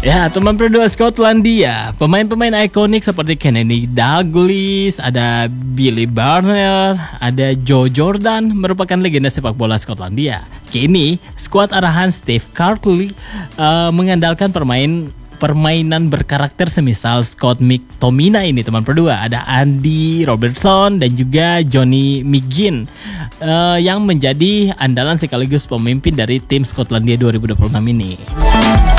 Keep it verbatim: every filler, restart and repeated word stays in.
Ya, teman berdua Skotlandia, pemain-pemain ikonik seperti Kenny Dalglish, ada Billy Barner, ada Joe Jordan merupakan legenda sepak bola Skotlandia. Kini, skuad arahan Steve Cartley uh, mengandalkan permain permainan berkarakter semisal Scott McTominay ini teman berdua. Ada Andy Robertson dan juga Johnny McGinn uh, yang menjadi andalan sekaligus pemimpin dari tim Skotlandia dua ribu dua puluh enam ini.